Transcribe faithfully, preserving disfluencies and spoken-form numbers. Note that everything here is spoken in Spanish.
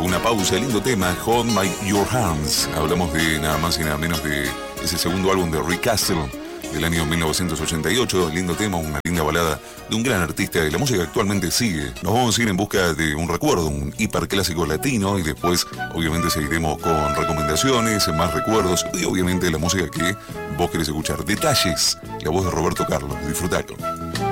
Una pausa, lindo tema, Hold My Your Hands. Hablamos de nada más y nada menos de ese segundo álbum de Rick Astley del año mil novecientos ochenta y ocho. Lindo tema, una linda balada de un gran artista de la música que actualmente sigue. Nos vamos a ir en busca de un recuerdo, un hiperclásico latino, y después obviamente seguiremos con recomendaciones, más recuerdos y obviamente la música que vos querés escuchar. Detalles, la voz de Roberto Carlos. Disfrutalo.